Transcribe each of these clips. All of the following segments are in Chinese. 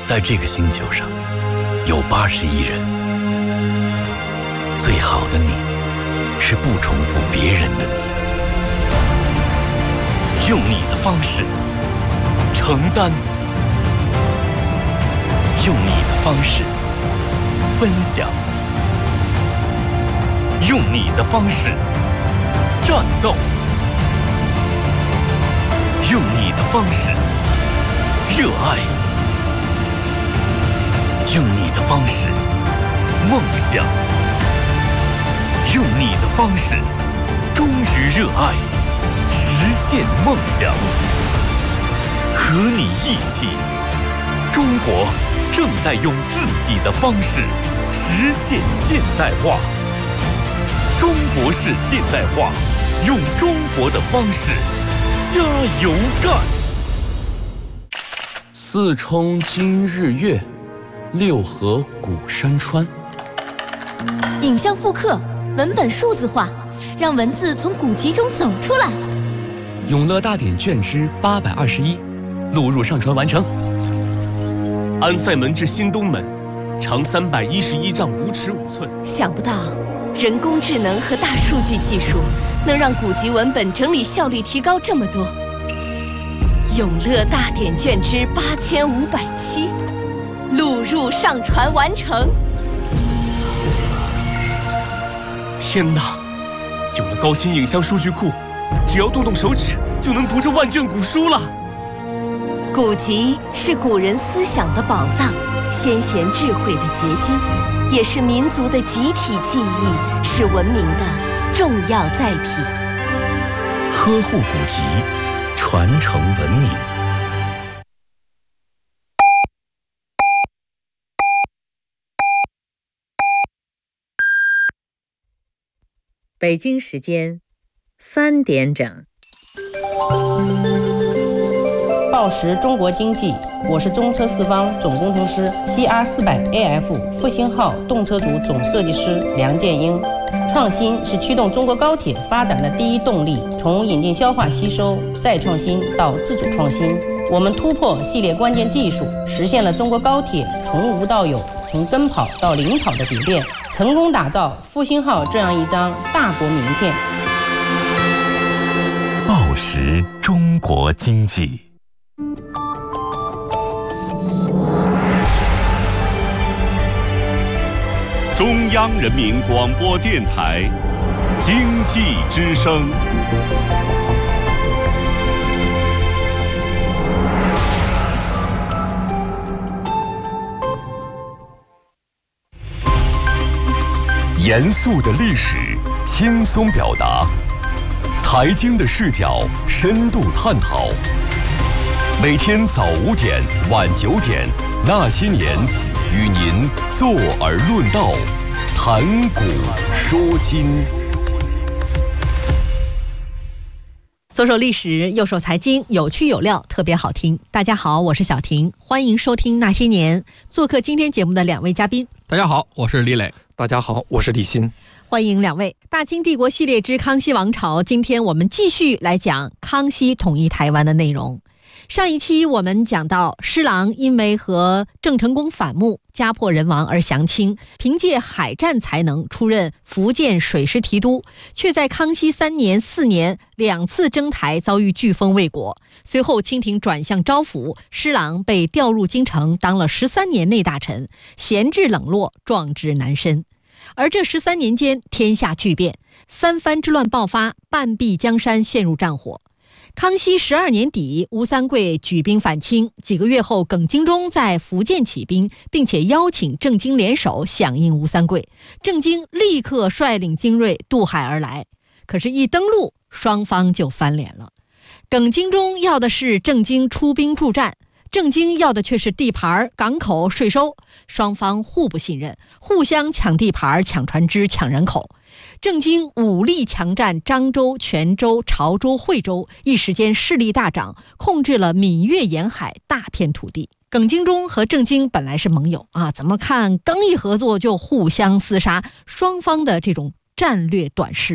在这个星球上有80亿人，最好的你是不重复别人的你，用你的方式承担，用你的方式分享，用你的方式战斗，用你的方式热爱，用你的方式梦想，用你的方式忠于热爱，实现梦想。和你一起，中国正在用自己的方式实现现代化。中国式现代化，用中国的方式加油干。四冲今日月，六合古山川。 影像复刻，文本数字化，让文字从古籍中走出来。 永乐大典卷之821，录入上传完成。 安塞门至新东门，长311丈5尺5寸。 想不到，人工智能和大数据技术能让古籍文本整理效率提高这么多。永乐大典卷之8507，录入上传完成。 天哪！有了高清影像数据库，只要动动手指就能读这万卷古书了。 古籍是古人思想的宝藏，先贤智慧的结晶，也是民族的集体记忆，是文明的重要载体。 呵护古籍，传承文明。 北京时间3点整。 报时中国经济，我是中车四方总工程师 CR400AF 复兴号动车组总设计师梁建英。创新是驱动中国高铁发展的第一动力，从引进消化吸收再创新到自主创新，我们突破系列关键技术，实现了中国高铁从无到有、从奔跑到领跑的蝶变，成功打造复兴号这样一张大国名片。 报时中国经济。 中央人民广播电台经济之声。严肃的历史，轻松表达；财经的视角，深度探讨。每天早5点、晚9点，那些年，与您坐而论道，谈古说今。 左手历史，右手财经，有趣有料，特别好听。大家好，我是小婷，欢迎收听那些年。做客今天节目的2位嘉宾。 大家好，我是李磊。 大家好，我是李欣。 欢迎2位。大清帝国系列之康熙王朝，今天我们继续来讲康熙统一台湾的内容。上一期我们讲到，施琅因为和郑成功反目，家破人亡而降清，凭借海战才能出任福建水师提督，却在康熙3年、4年2次征台遭遇飓风未果。随后清廷转向招抚，施琅被调入京城当了13年内大臣，闲置冷落，壮志难伸。而这13年间，天下巨变，三藩之乱爆发，半壁江山陷入战火。康熙12年底，吴三桂举兵反清，几个月后，耿精忠在福建起兵，并且邀请郑经联手响应吴三桂。郑经立刻率领精锐渡海而来，可是一登陆，双方就翻脸了。耿精忠要的是郑经出兵助战，郑经要的却是地盘、港口、税收，双方互不信任，互相抢地盘、抢船只、抢人口。郑经武力强占漳州、泉州、潮州、惠州，一时间势力大涨，控制了闽粤沿海大片土地。耿精忠和郑经本来是盟友啊，怎么看刚一合作就互相厮杀，双方的这种战略短视。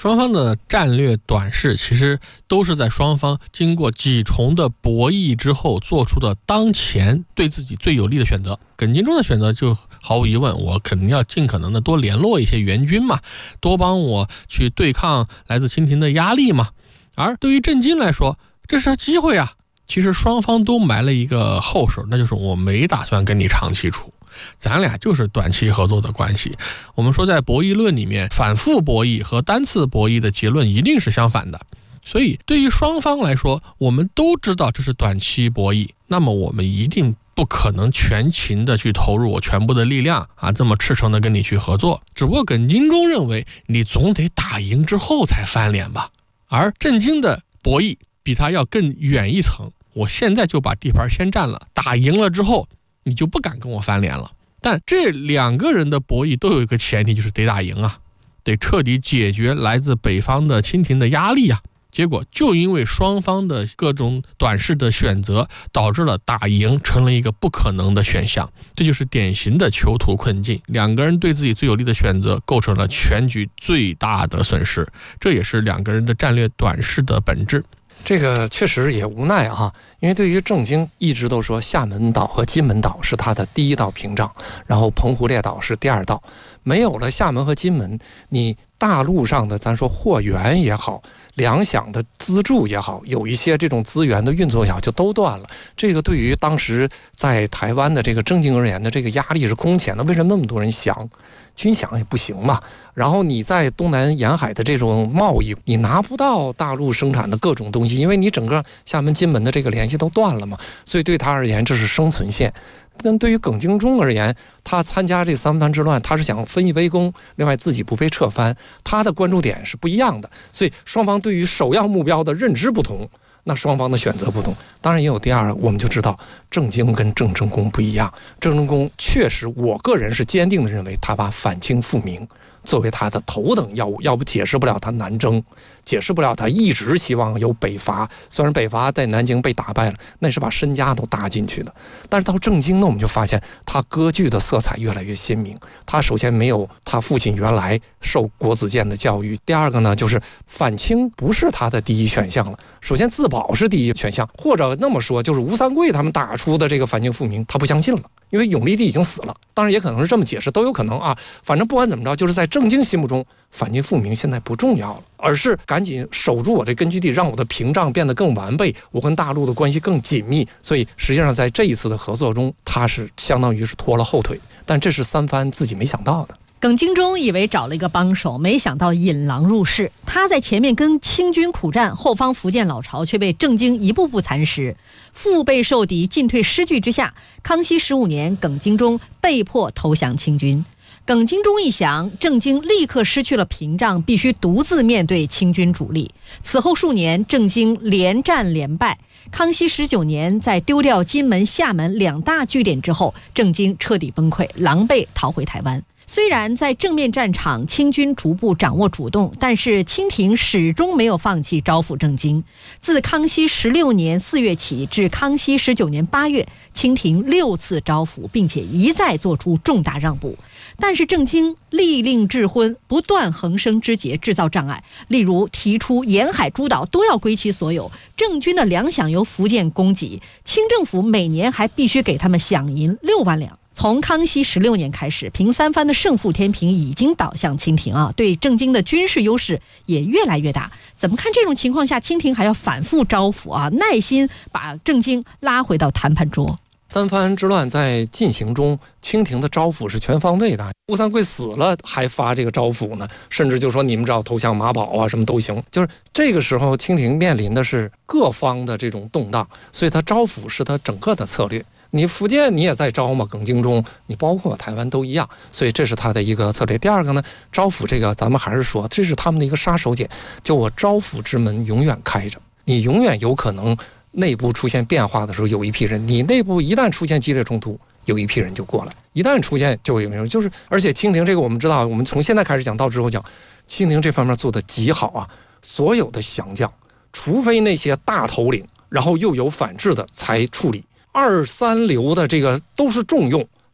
双方的战略短视其实都是在双方经过几重的博弈之后做出的当前对自己最有利的选择。耿精忠的选择就毫无疑问，我肯定要尽可能的多联络一些援军嘛，多帮我去对抗来自清廷的压力嘛。而对于郑经来说，这是机会啊。其实双方都埋了一个后手，那就是我没打算跟你长期处，咱俩就是短期合作的关系。我们说在博弈论里面，反复博弈和单次博弈的结论一定是相反的。所以对于双方来说，我们都知道这是短期博弈，那么我们一定不可能全情的去投入我全部的力量啊，这么赤诚的跟你去合作。只不过耿精忠认为，你总得打赢之后才翻脸吧。而郑经的博弈比他要更远一层，我现在就把地盘先占了，打赢了之后，你就不敢跟我翻脸了。但这两个人的博弈都有一个前提，就是得打赢啊，得彻底解决来自北方的清廷的压力啊。结果就因为双方的各种短视的选择，导致了打赢成了一个不可能的选项。这就是典型的囚徒困境，两个人对自己最有利的选择构成了全局最大的损失，这也是两个人的战略短视的本质。 这个确实也无奈啊，因为对于郑经一直都说厦门岛和金门岛是他的第一道屏障，然后澎湖列岛是第二道。没有了厦门和金门，你大陆上的咱说货源也好，粮饷的资助也好，有一些这种资源的运作也好，就都断了。这个对于当时在台湾的这个郑经而言的这个压力是空前的。为什么那么多人降？军饷也不行嘛，然后你在东南沿海的这种贸易，你拿不到大陆生产的各种东西，因为你整个厦门金门的这个联系都断了嘛，所以对他而言这是生存线。但对于耿精忠而言，他参加这三藩之乱，他是想分一杯羹，另外自己不被撤藩，他的关注点是不一样的，所以双方对于首要目标的认知不同，那双方的选择不同。当然也有第二，我们就知道郑经跟郑成功不一样。郑成功确实，我个人是坚定的认为，他把反清复明作为他的头等要务，要不解释不了他南征，解释不了他一直希望有北伐。虽然北伐在南京被打败了，那是把身家都搭进去的。但是到郑经呢，我们就发现他割据的色彩越来越鲜明。他首先没有他父亲原来受国子监的教育，第二个呢，就是反清不是他的第一选项了。首先自保是第一选项，或者那么说，就是吴三桂他们打出的这个反清复明，他不相信了。因为永历帝已经死了，当然也可能是这么解释，都有可能啊。反正不管怎么着，就是在郑经心目中，反清复明现在不重要了，而是赶紧守住我这根据地，让我的屏障变得更完备，我跟大陆的关系更紧密。所以实际上在这一次的合作中，他是相当于是拖了后腿，但这是三藩自己没想到的。 耿精忠以为找了一个帮手，没想到引狼入室。他在前面跟清军苦战，后方福建老巢却被郑经一步步蚕食，腹背受敌，进退失据之下，康熙15年，耿精忠被迫投降清军。耿精忠一降，郑经立刻失去了屏障，必须独自面对清军主力。此后数年，郑经连战连败。康熙19年，在丢掉金门、厦门两大据点之后，郑经彻底崩溃，狼狈逃回台湾。虽然在正面战场清军逐步掌握主动，但是清廷始终没有放弃招抚郑经。自康熙16年4月起至康熙19年8月，清廷6次招抚，并且一再做出重大让步。但是郑经力令智昏，不断横生枝节，制造障碍。例如提出沿海诸岛都要归其所有，郑军的粮饷由福建供给，清政府每年还必须给他们饷银6万两。从康熙16年开始，平三藩的胜负天平已经倒向清廷啊，对郑经的军事优势也越来越大。怎么看这种情况下，清廷还要反复招抚啊，耐心把郑经拉回到谈判桌。 三藩之乱在进行中，清廷的招抚是全方位的。吴三桂死了还发这个招抚呢，甚至就说你们只要投降马宝啊，什么都行。就是这个时候，清廷面临的是各方的这种动荡，所以他招抚是他整个的策略。你福建你也在招嘛，耿精忠，你包括台湾都一样，所以这是他的一个策略。第二个呢，招抚这个咱们还是说，这是他们的一个杀手锏，就我招抚之门永远开着，你永远有可能内部出现变化的时候，有一批人，你内部一旦出现激烈冲突，有一批人就过来，一旦出现就有人，就是而且清廷这个我们知道，我们从现在开始讲到之后讲，清廷这方面做的极好啊，所有的降将，除非那些大头领，然后又有反制的才处理。2、3流的这个都是重用，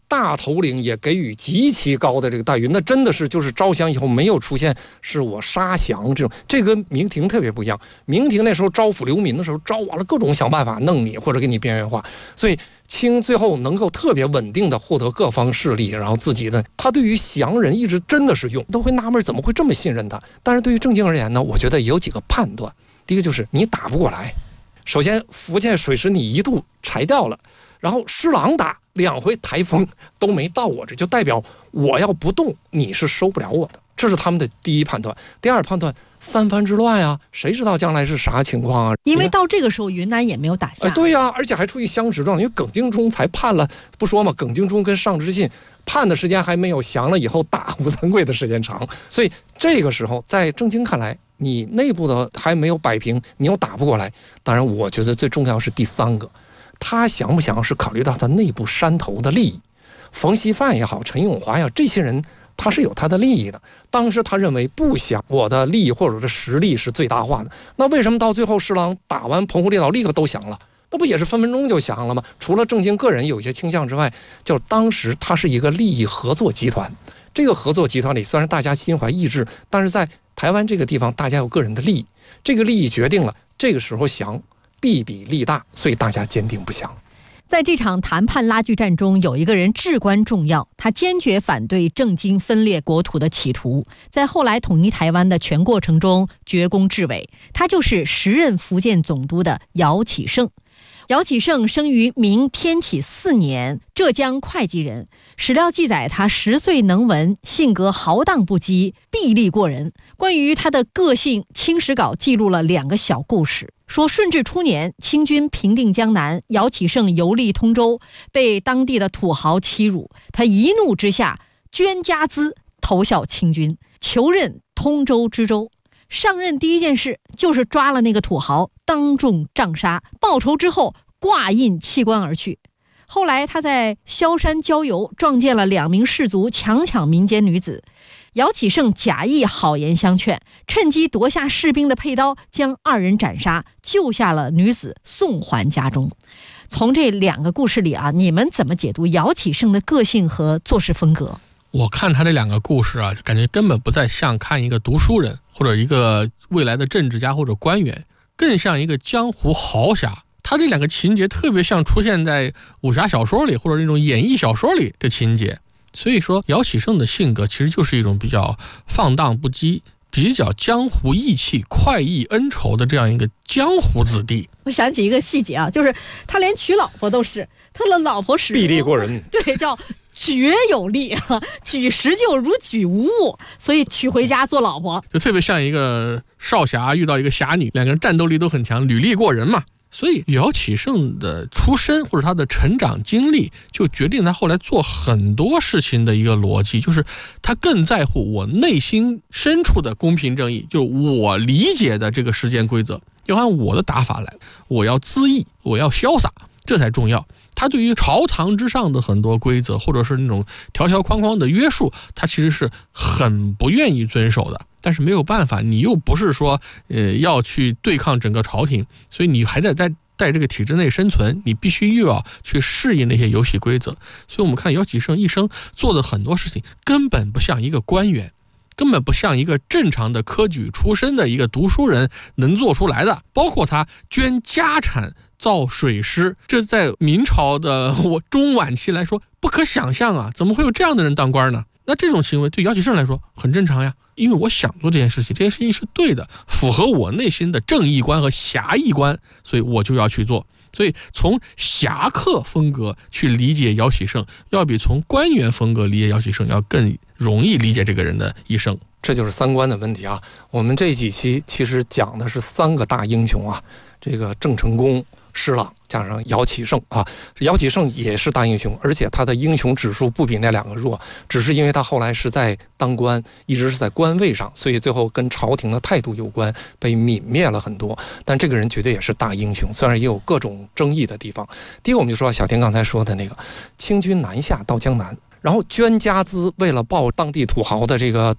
大头领也给予极其高的这个待遇，那真的是就是招降以后没有出现是我杀降这种，这跟明廷特别不一样。明廷那时候招抚流民的时候，招完了各种想办法弄你或者给你边缘化，所以清最后能够特别稳定的获得各方势力，然后自己的他对于降人一直真的是用，都会纳闷怎么会这么信任他。但是对于郑经而言呢，我觉得也有几个判断。第一个就是你打不过来，首先福建水师你一度裁掉了，然后施琅打2回台风都没到我这，就代表我要不动你是收不了我的，这是他们的第一判断。第二判断，三藩之乱啊，谁知道将来是啥情况啊？ 因为到这个时候云南也没有打下。 对呀，而且还处于相持状态，因为耿精忠才判了，不说嘛，耿精忠跟尚之信判的时间还没有降了以后打吴三桂的时间长，所以这个时候在郑经看来，你内部的还没有摆平，你又打不过来。当然，我觉得最重要是第三个。他降不降是考虑到他内部山头的利益，冯锡范也好，陈永华也好，这些人他是有他的利益的。当时他认为不降，我的利益或者我的实力是最大化的。那为什么到最后施琅打完澎湖列岛立刻都降了？那不也是分分钟就降了吗？除了郑经个人有一些倾向之外，就当时他是一个利益合作集团。这个合作集团里虽然大家心怀异志，但是在台湾这个地方大家有个人的利益，这个利益决定了这个时候降必比利大，所以大家坚定不降。 在这场谈判拉锯战中，有一个人至关重要，他坚决反对郑经分裂国土的企图，在后来统一台湾的全过程中绝功至伟。他就是时任福建总督的姚启圣。姚启圣生于明天启4年，浙江会稽人。史料记载，他10岁能文，性格豪荡不羁，臂力过人。关于他的个性，《清史稿》记录了2个小故事。说顺治初年，清军平定江南，姚启圣游历通州，被当地的土豪欺辱，他一怒之下捐家资投效清军，求任通州知州。上任第一件事就是抓了那个土豪，当众杖杀，报仇之后挂印弃官而去。后来他在萧山郊游，撞见了2名士卒强抢民间女子，姚启圣假意好言相劝，趁机夺下士兵的佩刀，将2人斩杀，救下了女子，送还家中。从这2个故事里啊，你们怎么解读姚启圣的个性和做事风格？ 我看他这2个故事啊，感觉根本不再像看一个读书人或者一个未来的政治家或者官员，更像一个江湖豪侠。他这2个情节特别像出现在武侠小说里或者那种演义小说里的情节。所以说姚启圣的性格其实就是一种比较放荡不羁，比较江湖义气、快意恩仇的这样一个江湖子弟。 我想起一个细节啊，就是他连娶老婆都是他的老婆是臂力过人， 对，叫绝有力啊，举石就如举无物，所以娶回家做老婆， 就特别像一个少侠遇到一个侠女，2个人战斗力都很强，履历过人嘛。所以姚启圣的出身或者他的成长经历，就决定他后来做很多事情的一个逻辑，就是他更在乎我内心深处的公平正义，就是我理解的这个世间规则要按我的打法来，我要恣意，我要潇洒，这才重要。他对于朝堂之上的很多规则或者是那种条条框框的约束，他其实是很不愿意遵守的。但是没有办法，你又不是说要去对抗整个朝廷，所以你还得在这个体制内生存，你必须又要去适应那些游戏规则。所以我们看姚启圣一生做的很多事情根本不像一个官员，根本不像一个正常的科举出身的一个读书人能做出来的。包括他捐家产造水师，这在明朝的中晚期来说不可想象啊，怎么会有这样的人当官呢？那这种行为对姚启圣来说很正常呀，因为我想做这件事情，这件事情是对的，符合我内心的正义观和侠义观，所以我就要去做。所以从侠客风格去理解姚启圣，要比从官员风格理解姚启圣要更容易理解这个人的一生。 这就是三观的问题啊。我们这几期其实讲的是3个大英雄啊，这个郑成功、施琅加上姚启圣啊。姚启圣也是大英雄，而且他的英雄指数不比那2个弱，只是因为他后来是在当官，一直是在官位上，所以最后跟朝廷的态度有关，被泯灭了很多。但这个人绝对也是大英雄，虽然也有各种争议的地方。第一个我们就说小田刚才说的那个清军南下到江南，然后捐家资，为了报当地土豪的这个